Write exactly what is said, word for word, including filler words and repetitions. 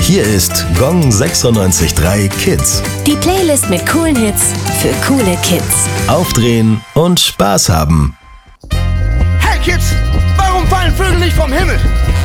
Hier ist Gong sechsundneunzig Komma drei Kids. Die Playlist mit coolen Hits für coole Kids. Aufdrehen und Spaß haben. Hey Kids, warum fallen Vögel nicht vom Himmel?